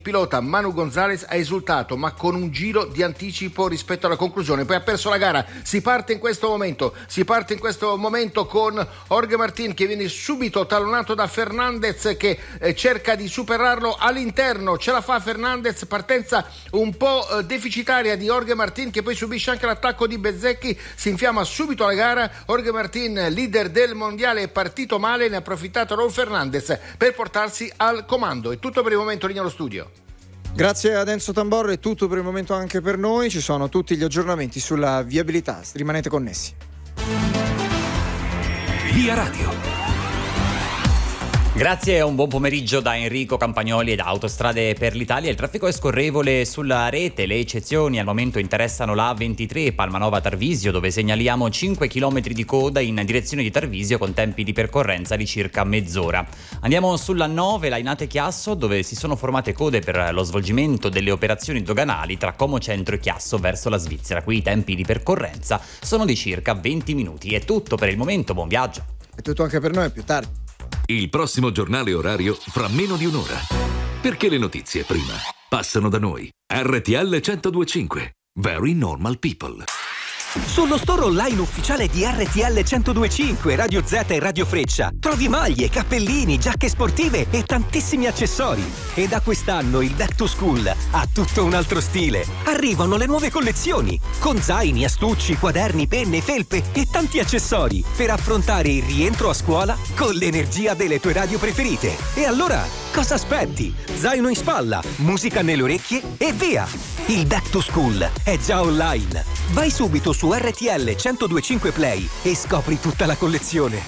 Pilota Manu Gonzalez ha esultato, ma con un giro di anticipo rispetto alla conclusione. Poi ha perso la gara. Si parte in questo momento con Jorge Martín che viene subito tallonato da Fernandez che cerca di superarlo all'interno. Ce la fa Fernandez, partenza un po' deficitaria di Jorge Martín che poi subisce anche l'attacco di Bezzecchi, si infiamma subito la gara. Jorge Martín, leader del mondiale, è partito male, ne ha approfittato Raúl Fernandez per portarsi al comando. È tutto per il momento, linea allo studio. Grazie ad Enzo Tamborro, è tutto per il momento anche per noi. Ci sono tutti gli aggiornamenti sulla viabilità, rimanete connessi. Via Radio. Grazie e un buon pomeriggio da Enrico Campagnoli ed Autostrade per l'Italia. Il traffico è scorrevole sulla rete, le eccezioni al momento interessano la A23 Palmanova-Tarvisio, dove segnaliamo 5 km di coda in direzione di Tarvisio con tempi di percorrenza di circa mezz'ora. Andiamo sulla 9 Lainate-Chiasso, dove si sono formate code per lo svolgimento delle operazioni doganali tra Como Centro e Chiasso verso la Svizzera. Qui i tempi di percorrenza sono di circa 20 minuti. È tutto per il momento, buon viaggio. È tutto anche per noi, più tardi. Il prossimo giornale orario fra meno di un'ora. Perché le notizie prima passano da noi. RTL 102.5. Very normal people. Sullo store online ufficiale di RTL 102.5, Radio Z e Radio Freccia trovi maglie, cappellini, giacche sportive e tantissimi accessori. E da quest'anno il Back to School ha tutto un altro stile. Arrivano le nuove collezioni con zaini, astucci, quaderni, penne, felpe e tanti accessori per affrontare il rientro a scuola con l'energia delle tue radio preferite. E allora, cosa aspetti? Zaino in spalla, musica nelle orecchie e via! Il Back to School è già online. Vai subito su RTL 102.5 Play e scopri tutta la collezione.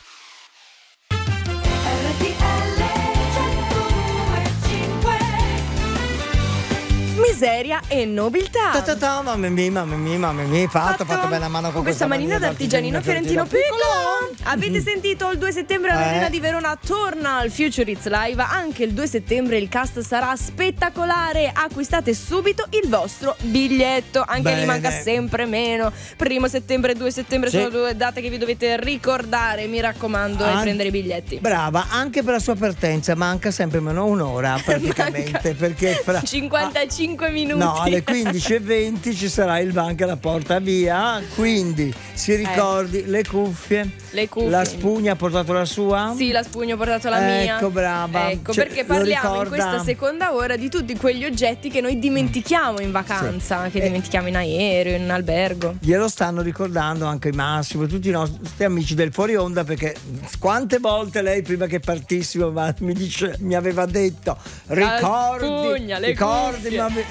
Miseria e nobiltà. Mamma mia, fatto bene a mano con questa manina d'artigianino fiorentino piccolo. Avete sentito? Il 2 settembre all'Arena di Verona torna al Future It's Live. Anche il 2 settembre il cast sarà spettacolare. Acquistate subito il vostro biglietto. Anche lì manca sempre meno. 1 settembre e 2 settembre sono due date che vi dovete ricordare. Mi raccomando, e prendere i biglietti. Brava, anche per la sua partenza manca sempre meno un'ora praticamente. Perché fra 55 minuti. No, alle 15:20 ci sarà il banco alla porta via. Quindi si ricordi le cuffie. La Spugna ha portato la sua? Sì, la Spugna ha portato la mia. Ecco, brava. Ecco, perché parliamo in questa seconda ora di tutti quegli oggetti che noi dimentichiamo in vacanza, che dimentichiamo in aereo, in albergo. Glielo stanno ricordando anche Massimo, tutti i nostri amici del fuori onda, perché quante volte lei prima che partissimo mi aveva detto ricordi, Spugna, le cuffie.